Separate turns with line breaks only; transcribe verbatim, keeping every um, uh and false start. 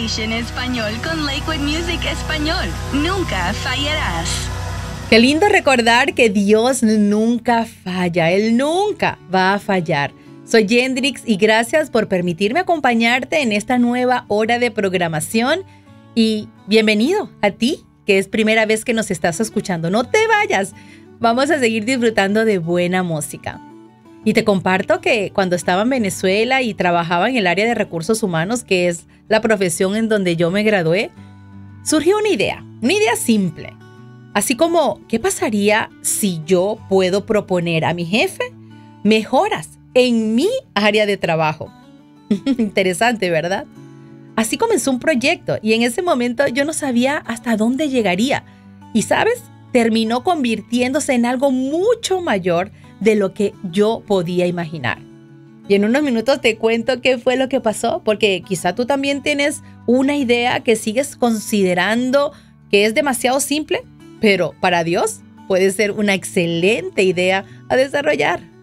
Station Español con Lakewood Music Español. Nunca fallarás.
Qué lindo recordar que Dios nunca falla. Él nunca va a fallar. Soy Yendrix y gracias por permitirme acompañarte en esta nueva hora de programación. Y bienvenido a ti, que es primera vez que nos estás escuchando. No te vayas. Vamos a seguir disfrutando de buena música. Y te comparto que cuando estaba en Venezuela y trabajaba en el área de recursos humanos, que es la profesión en donde yo me gradué, surgió una idea, una idea simple. Así como, ¿qué pasaría si yo puedo proponer a mi jefe mejoras en mi área de trabajo? Interesante, ¿verdad? Así comenzó un proyecto y en ese momento yo no sabía hasta dónde llegaría. Y, ¿sabes? Terminó convirtiéndose en algo mucho mayor de lo que yo podía imaginar. Y en unos minutos te cuento qué fue lo que pasó, porque quizá tú también tienes una idea que sigues considerando que es demasiado simple, pero para Dios puede ser una excelente idea a desarrollar.